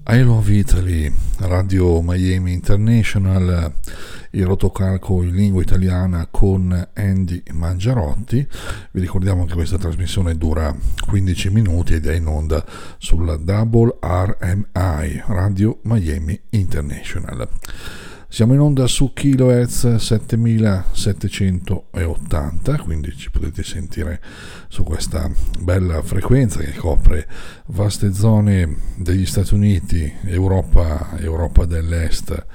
I Love Italy, Radio Miami International, il rotocalco in lingua italiana con Andy Mangiarotti. Vi ricordiamo che questa trasmissione dura 15 minuti ed è in onda sulla WRMI, Radio Miami International. Siamo in onda su kHz 7780, quindi ci potete sentire su questa bella frequenza che copre vaste zone degli Stati Uniti, Europa dell'Est